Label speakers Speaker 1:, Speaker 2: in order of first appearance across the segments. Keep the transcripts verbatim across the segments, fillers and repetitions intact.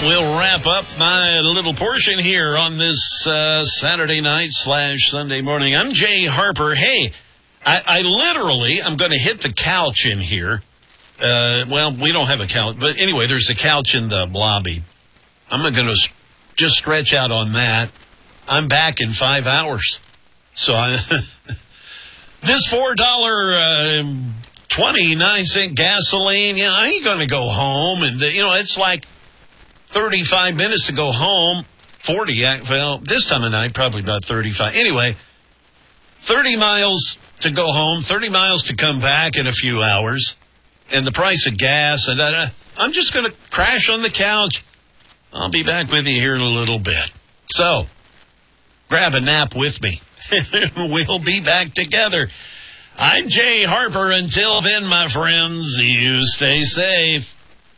Speaker 1: That will wrap up my little portion here on this uh, Saturday night slash Sunday morning. I'm Jay Harper. Hey, I, I literally, I'm going to hit the couch in here. Uh, well, we don't have a couch, but anyway, there's a couch in the lobby. I'm going to just stretch out on that. I'm back in five hours. So I, this four dollars and twenty-nine cent gasoline, yeah, I ain't going to go home. And, you know, it's like thirty-five minutes to go home. forty, well, this time of night, probably about thirty-five. Anyway, thirty miles to go home, thirty miles to come back in a few hours. And the price of gas. And I, I'm just going to crash on the couch. I'll be back with you here in a little bit. So, grab a nap with me. We'll be back together. I'm Jay Harper. Until then, my friends, you stay safe.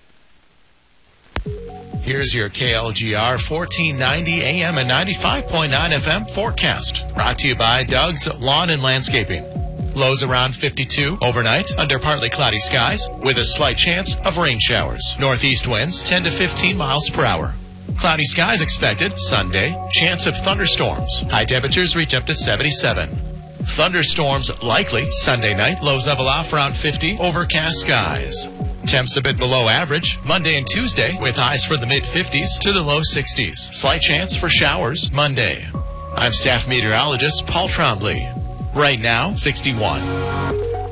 Speaker 2: Here's your K L G R fourteen ninety A M and ninety-five point nine F M forecast. Brought to you by Doug's Lawn and Landscaping. Lows around fifty-two overnight under partly cloudy skies with a slight chance of rain showers. Northeast winds ten to fifteen miles per hour. Cloudy skies expected Sunday. Chance of thunderstorms. High temperatures reach up to seventy-seven. Thunderstorms likely Sunday night. Lows level off around fifty. Overcast skies. Temps a bit below average Monday and Tuesday with highs for the mid-fifties to the low sixties. Slight chance for showers Monday. I'm staff meteorologist Paul Trombley. Right now, sixty-one.